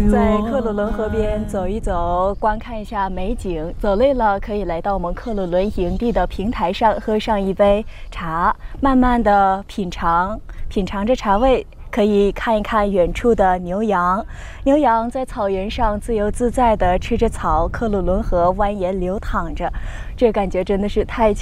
在克鲁伦河边走一走，观看一下美景。走累了，可以来到我们克鲁伦营地的平台上，喝上一杯茶，慢慢的品尝着茶味。可以看一看远处的牛羊，牛羊在草原上自由自在地吃着草，克鲁伦河蜿蜒流淌着，这感觉真的是太